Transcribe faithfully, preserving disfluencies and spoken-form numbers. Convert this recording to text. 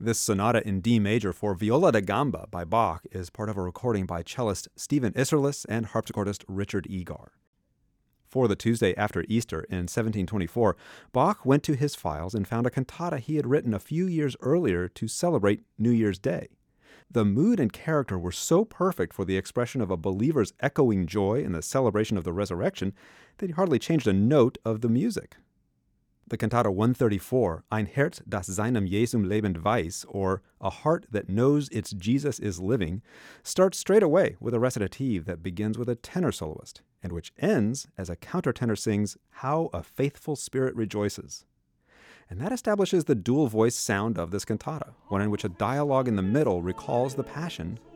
This sonata in D major for viola da gamba by Bach is part of a recording by cellist Stephen Isserlis and harpsichordist Richard Egar. For the Tuesday after Easter in seventeen twenty-four, Bach went to his files and found a cantata he had written a few years earlier to celebrate New Year's Day. The mood and character were so perfect for the expression of a believer's echoing joy in the celebration of the resurrection that he hardly changed a note of the music. The cantata one thirty-four, Ein Herz, das seinem Jesum lebend weiß, or A Heart That Knows Its Jesus is Living, starts straight away with a recitative that begins with a tenor soloist, and which ends as a countertenor sings, How a Faithful Spirit Rejoices. And that establishes the dual voice sound of this cantata, one in which a dialogue in the middle recalls the Passion